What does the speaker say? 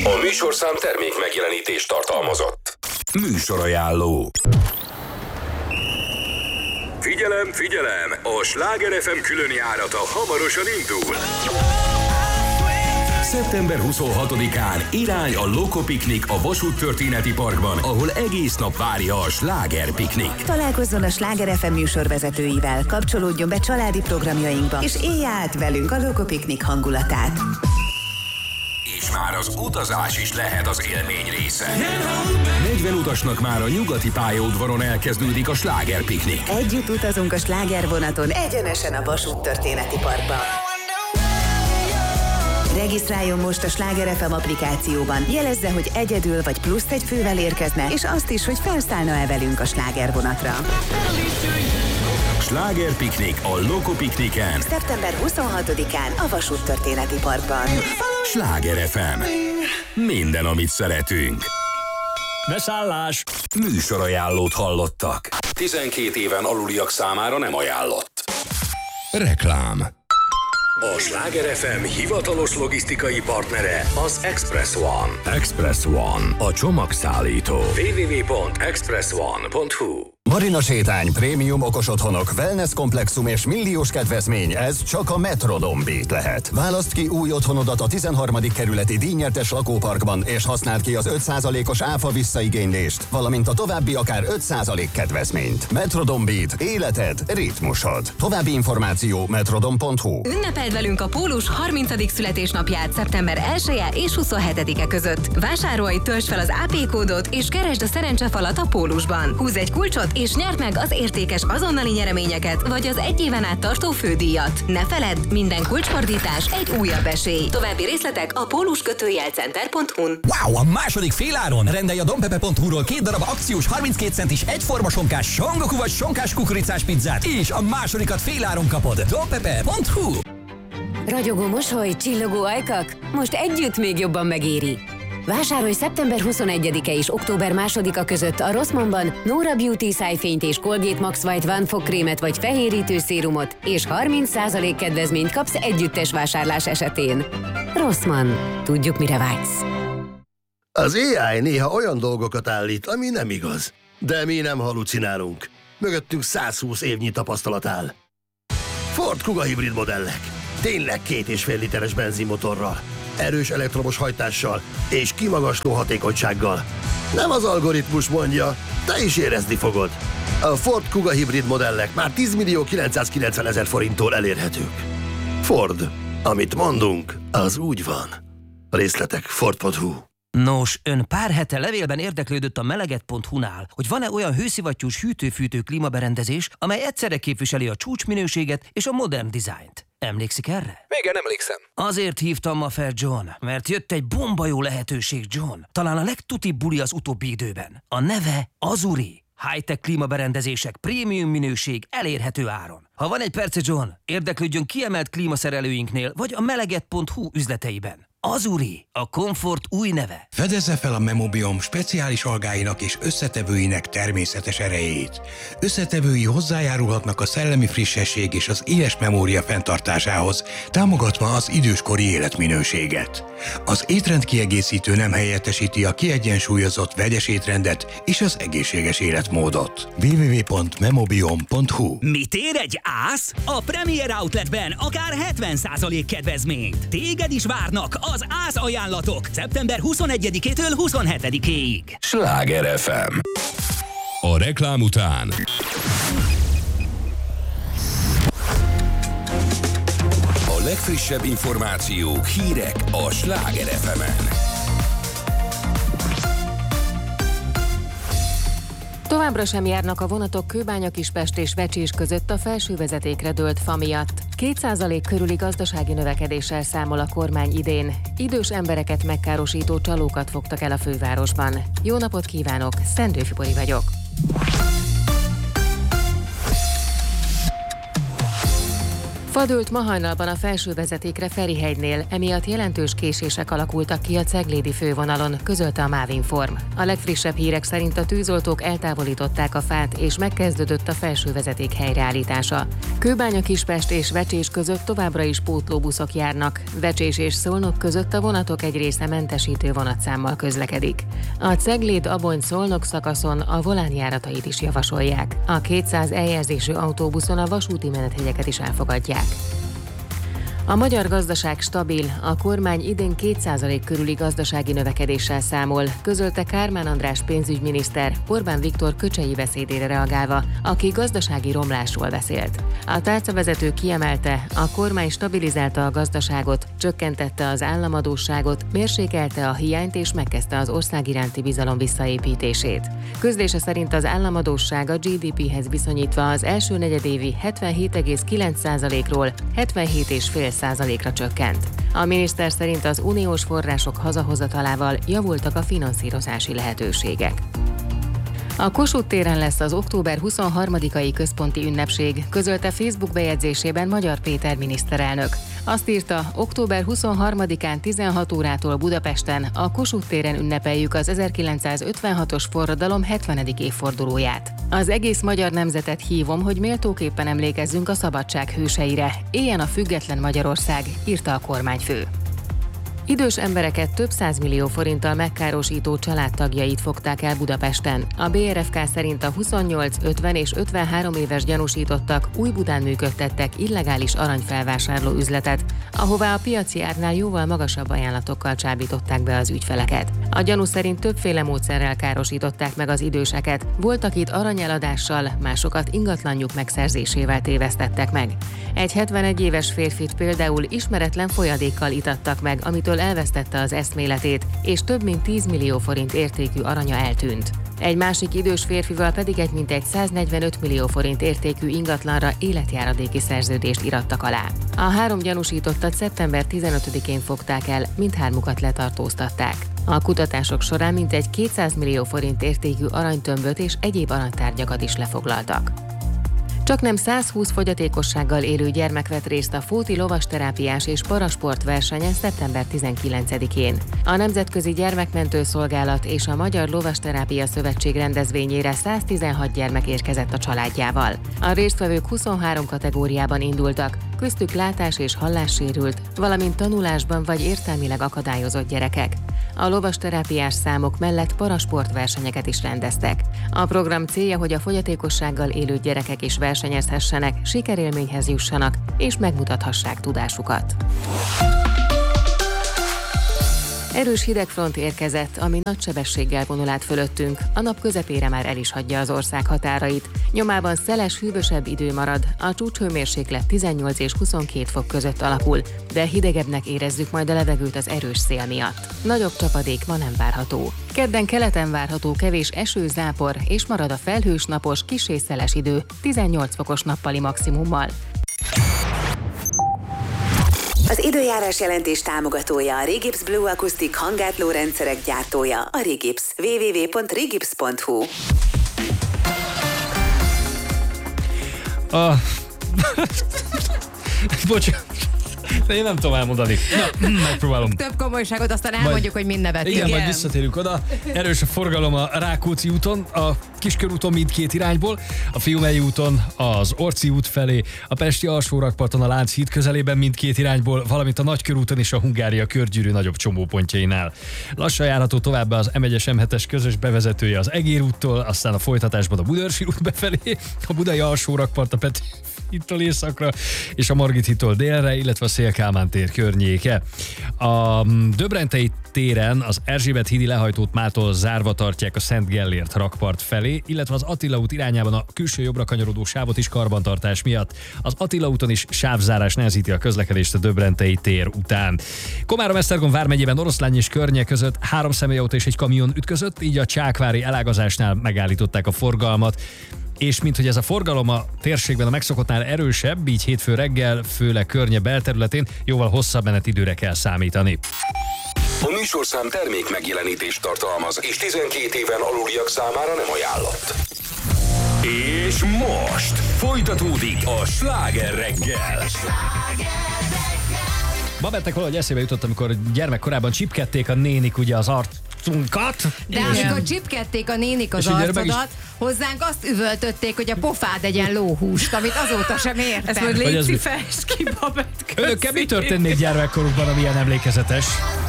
A műsorszám termék megjelenítést tartalmazott. Műsorajánló. Figyelem, figyelem! A Sláger FM különjárata hamarosan indul. Szeptember 26-án irány a Lokopiknik a Vasúttörténeti Parkban, ahol egész nap várja a Sláger Piknik. Találkozzon a Sláger FM műsorvezetőivel, kapcsolódjon be családi programjainkba, és élje át velünk a Lokopiknik hangulatát. És már az utazás is lehet az élmény része. 40 utasnak már a nyugati pályaudvaron elkezdődik a Sláger Piknik. Együtt utazunk a Sláger vonaton egyenesen a Vasúttörténeti Parkba. Regisztráljon most a Sláger FM applikációban, jelezze, hogy egyedül vagy plusz egy fővel érkezne, és azt is, hogy felszállna-e velünk a Sláger vonatra. Sláger Piknik a Lokopikniken. Szeptember 26-án a Vasúttörténeti Parkban. Sláger FM. Minden, amit szeretünk. Beszállás! Műsorajánlót hallottak. 12 éven aluliak számára nem ajánlott. Reklám. A Sláger FM hivatalos logisztikai partnere az Express One. Express One, a csomagszállító. www.expressone.hu. Marina sétány, prémium okos otthonok, wellness komplexum és milliós kedvezmény, ez csak a Metrodon Beat lehet. Válaszd ki új otthonodat a 13. kerületi díjnyertes lakóparkban, és használd ki az 5%-os áfa visszaigénylést, valamint a további akár 5% kedvezményt. Metrodon Beat, életed, ritmusod. További információ metrodon.hu. Ünnepeld velünk a Pólus 30. születésnapját szeptember 1-e és 27-e között. Vásárolj, töltsd fel az AP kódot, és keresd a szerencsefalat a Pólusban. Húzz egy kulcsot, és nyerd meg az értékes azonnali nyereményeket, vagy az egy éven át tartó fődíjat. Ne feledd, minden kulcsfordítás egy újabb esély. További részletek a pólus-center.hu-n. Wow, a második féláron! Rendelj a dompepe.hu-ról 2 darab akciós 32 centis egyforma sonkás songoku vagy sonkás kukoricás pizzát, és a másodikat féláron kapod. dompepe.hu. Ragyogó mosoly, csillogó ajkak? Most együtt még jobban megéri. Vásárolj szeptember 21-e és október 2-a között a Rossmannban Nora Beauty szájfényt és Colgate Max White One fogkrémet vagy fehérítő szérumot, és 30% kedvezményt kapsz együttes vásárlás esetén. Rossmann. Tudjuk, mire vágysz. Az AI néha olyan dolgokat állít, ami nem igaz. De mi nem halucinálunk. Mögöttünk 120 évnyi tapasztalat áll. Ford Kuga hibrid modellek. Tényleg 2,5 literes benzinmotorral, erős elektromos hajtással és kimagasló hatékonysággal. Nem az algoritmus mondja, te is érezni fogod. A Ford Kuga hibrid modellek már 10.990.000 forinttól elérhetők. Ford. Amit mondunk, az úgy van. Részletek Ford.hu. Nos, ön pár hete levélben érdeklődött a meleget.hu-nál, hogy van-e olyan hőszivattyús hűtő-fűtő klímaberendezés, amely egyszerre képviseli a csúcsminőséget és a modern dizájnt. Emlékszik erre? Igen, emlékszem. Azért hívtam ma fel, John, mert jött egy bomba jó lehetőség, John. Talán a legtutibb buli az utóbbi időben. A neve Azuri. High-tech klímaberendezések, prémium minőség, elérhető áron. Ha van egy perce, John, érdeklődjön kiemelt klímaszerelőinknél, vagy a meleget.hu üzleteiben. Azuri, a komfort új neve. Fedezze fel a Memobiom speciális algáinak és összetevőinek természetes erejét. Összetevői hozzájárulhatnak a szellemi frissesség és az éles memória fenntartásához, támogatva az időskori életminőséget. Az étrendkiegészítő nem helyettesíti a kiegyensúlyozott vegyes étrendet és az egészséges életmódot. www.memobiom.hu. Mit ér egy ász? A Premier Outletben akár 70% kedvezményt. Téged is várnak az ász ajánlatok szeptember 21-től 27-ig. Sláger FM. A reklám után a legfrissebb információk, hírek a Sláger FM-en. Továbbra sem járnak a vonatok Kőbánya-Kispest és Vecsés között a felső vezetékre dőlt fa miatt. 2% körüli gazdasági növekedéssel számol a kormány idén. Idős embereket megkárosító csalókat fogtak el a fővárosban. Jó napot kívánok, Szendő Fibori vagyok. Fadőlt ma hajnalban a felsővezetékre Ferihegynél, emiatt jelentős késések alakultak ki a ceglédi fővonalon, közölte a MÁV Inform. A legfrissebb hírek szerint a tűzoltók eltávolították a fát, és megkezdődött a felsővezeték helyreállítása. Kőbánya-Kispest és Vecsés között továbbra is pótlóbuszok járnak. Vecsés és Szolnok között a vonatok egy része mentesítő vonatszámmal közlekedik. A Cegléd-Abony-Szolnok szakaszon a Volán járatait is javasolják. A 200 eljelzésű autóbuszon a vasúti menethegyeket is elfogadják. A magyar gazdaság stabil, a kormány idén 2% körüli gazdasági növekedéssel számol, közölte Kármán András pénzügyminiszter Orbán Viktor köcsei beszédére reagálva, aki gazdasági romlásról beszélt. A tárcavezető kiemelte, a kormány stabilizálta a gazdaságot, csökkentette az államadósságot, mérsékelte a hiányt és megkezdte az ország iránti bizalom visszaépítését. Közlése szerint az államadósság a GDP-hez viszonyítva az első negyedévi 77,9%-ról 77,5%-ra csökkent. A miniszter szerint az uniós források hazahozatalával javultak a finanszírozási lehetőségek. A Kossuth téren lesz az október 23-ai központi ünnepség, közölte Facebook bejegyzésében Magyar Péter miniszterelnök. Azt írta, október 23-án 16 órától Budapesten a Kossuth téren ünnepeljük az 1956-os forradalom 70. évfordulóját. Az egész magyar nemzetet hívom, hogy méltóképpen emlékezzünk a szabadság hőseire. Éljen a független Magyarország, írta a kormányfő. Idős embereket több 100 millió forinttal megkárosító családtagjait fogták el Budapesten. A BRFK szerint a 28, 50 és 53 éves gyanúsítottak Újbudán működtettek illegális aranyfelvásárló üzletet, ahová a piaci árnál jóval magasabb ajánlatokkal csábították be az ügyfeleket. A gyanú szerint többféle módszerrel károsították meg az időseket, volt, akit aranyeladással, másokat ingatlanjuk megszerzésével tévesztettek meg. Egy 71 éves férfit például ismeretlen folyadékkal itattak meg, amitől elvesztette az eszméletét, és több mint 10 millió forint értékű aranya eltűnt. Egy másik idős férfival pedig egy mintegy 145 millió forint értékű ingatlanra életjáradéki szerződést írattak alá. A 3 gyanúsítottat szeptember 15-én fogták el, mindhármukat letartóztatták. A kutatások során mintegy 200 millió forint értékű aranytömböt és egyéb aranytárgyakat is lefoglaltak. Csaknem 120 fogyatékossággal élő gyermek vett részt a Fóti lovasterápiás és parasport versenyen szeptember 19-én. A Nemzetközi Gyermekmentő Szolgálat és a Magyar Lovasterápia Szövetség rendezvényére 116 gyermek érkezett a családjával. A résztvevők 23 kategóriában indultak, köztük látás- és hallássérült, valamint tanulásban vagy értelmileg akadályozott gyerekek. A lovasterápiás számok mellett parasportversenyeket is rendeztek. A program célja, hogy a fogyatékossággal élő gyerekek is versenyezhessenek, sikerélményhez jussanak és megmutathassák tudásukat. Erős hidegfront érkezett, ami nagy sebességgel vonul át fölöttünk. A nap közepére már el is hagyja az ország határait. Nyomában szeles, hűvösebb idő marad, a csúcshőmérséklet 18 és 22 fok között alakul, de hidegebbnek érezzük majd a levegőt az erős szél miatt. Nagyobb csapadék ma nem várható. Kedden keleten várható kevés eső, zápor, és marad a felhős, napos, kissé szeles idő, 18 fokos nappali maximummal. Az időjárás jelentés támogatója a Regips Blue Acoustic hangátló rendszerek gyártója, a Regips. www.regips.hu. Bocsánat. Én nem tudom elmondani. Na, megpróbálom. Több komolyságot, aztán elmondjuk, hogy mind nevetünk. Igen, majd visszatérünk oda. Erős a forgalom a Rákóczi úton, a Kiskörúton mindkét irányból, a Fiumei úton az Orci út felé, a Pesti alsórakparton a Lánchíd közelében mindkét irányból, valamint a Nagykörúton és a Hungária körgyűrű nagyobb csomópontjainál. Lassan járható továbbá az M1-es M7-es közös bevezetője az Egér úttól, aztán a folytatásban a Budaörsi út befelé, a Budai alsórakpart a Pető hittól északra, és a Margit hittól délre, illetve a Széll-Kálmán tér környéke. A Döbrentei téren az Erzsébet hídi lehajtót mától zárva tartják a Szent Gellért rakpart felé, illetve az Attila út irányában a külső jobbra kanyarodó sávot is karbantartás miatt. Az Attila úton is sávzárás nehezíti a közlekedést a Döbrentei tér után. Komárom-Esztergom vármegyében Oroszlány és környe között 3 személyautó és egy kamion ütközött, így a csákvári elágazásnál megállították a forgalmat. És minthogy ez a forgalom a térségben a megszokottnál erősebb, így hétfő reggel, főleg környe belterületén jóval hosszabb menetidőre kell számítani. A műsorszám termék megjelenítést tartalmaz, és 12 éven aluliak számára nem ajánlott. És most Folytatódik a Sláger reggel. Babettek valahogy eszébe jutott, amikor gyermekkorában csipkedték a nénik ugye az arcunkat. De amikor csipkedték a nénik az arcodat, hozzánk azt üvöltötték, hogy a pofád egyen lóhúst, amit azóta sem értem. Ezt majd légy fest ki, Babett. Önökkel mi történt még gyermekkorukban, ami ilyen emlékezetes?